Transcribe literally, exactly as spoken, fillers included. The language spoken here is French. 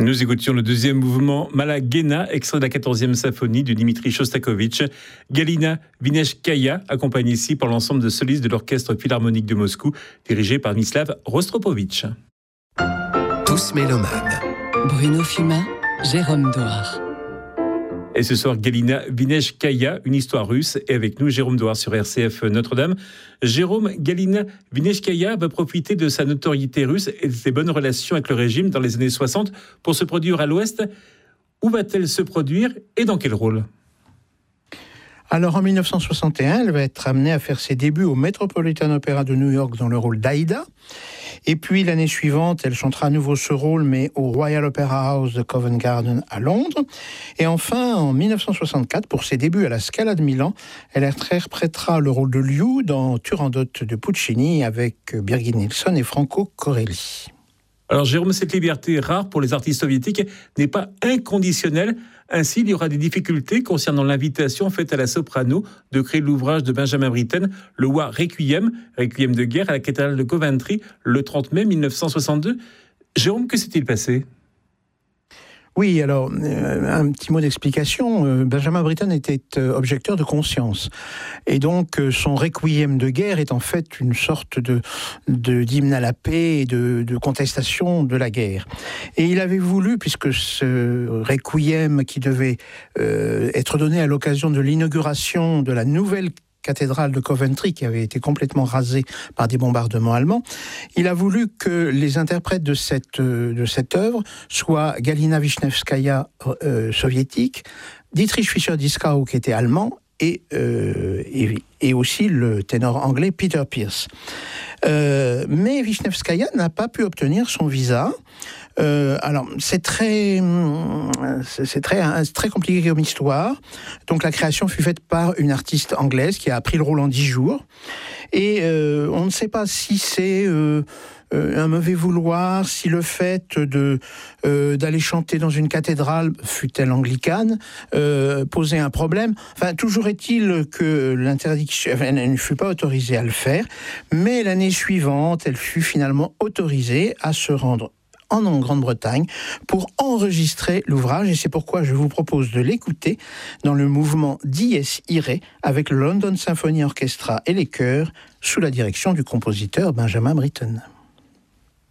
Nous écoutions le deuxième mouvement Malagena, extrait de la quatorzième symphonie de Dimitri Shostakovich. Galina Vineshkaya, accompagnée ici par l'ensemble de solistes de l'Orchestre Philharmonique de Moscou, dirigé par Mislav Rostropovitch. Tous mélomanes. Bruno Fumin, Jérôme Douard. Et ce soir, Galina Vineshkaya, une histoire russe, est avec nous, Jérôme Douard sur R C F Notre-Dame. Jérôme, Galina Vineshkaya va profiter de sa notoriété russe et de ses bonnes relations avec le régime dans les années soixante pour se produire à l'Ouest. Où va-t-elle se produire et dans quel rôle ? Alors en dix-neuf cent soixante et un, elle va être amenée à faire ses débuts au Metropolitan Opera de New York dans le rôle d'Aïda. Et puis l'année suivante, elle chantera à nouveau ce rôle, mais au Royal Opera House de Covent Garden à Londres. Et enfin, en dix-neuf cent soixante-quatre, pour ses débuts à la Scala de Milan, elle interprétera le rôle de Liu dans Turandot de Puccini avec Birgit Nilsson et Franco Corelli. Alors Jérôme, cette liberté rare pour les artistes soviétiques n'est pas inconditionnelle. Ainsi, il y aura des difficultés concernant l'invitation faite à la soprano de créer l'ouvrage de Benjamin Britten, le War Requiem, Requiem de guerre à la cathédrale de Coventry, le trente mai dix-neuf cent soixante-deux. Jérôme, que s'est-il passé ? Oui, alors, euh, un petit mot d'explication. Euh, Benjamin Britten était euh, objecteur de conscience. Et donc, euh, son requiem de guerre est en fait une sorte de, de d'hymne à la paix et de, de contestation de la guerre. Et il avait voulu, puisque ce requiem qui devait euh, être donné à l'occasion de l'inauguration de la nouvelle cathédrale de Coventry, qui avait été complètement rasée par des bombardements allemands, il a voulu que les interprètes de cette, de cette œuvre soient Galina Vishnevskaya, euh, soviétique, Dietrich Fischer-Dieskau, qui était allemand, et, euh, et, et aussi le ténor anglais Peter Pearce. Euh, mais Vishnevskaya n'a pas pu obtenir son visa. Euh, alors, c'est très, c'est très, c'est très compliqué comme histoire. Donc, la création fut faite par une artiste anglaise qui a appris le rôle en dix jours. Et euh, on ne sait pas si c'est euh, un mauvais vouloir, si le fait de, euh, d'aller chanter dans une cathédrale, fût-elle anglicane, euh, posait un problème. Enfin, toujours est-il que l'interdiction, enfin, elle ne fut pas autorisée à le faire. Mais l'année suivante, elle fut finalement autorisée à se rendre en Grande-Bretagne pour enregistrer l'ouvrage, et c'est pourquoi je vous propose de l'écouter dans le mouvement Dies Irae avec le London Symphony Orchestra et les chœurs sous la direction du compositeur Benjamin Britten.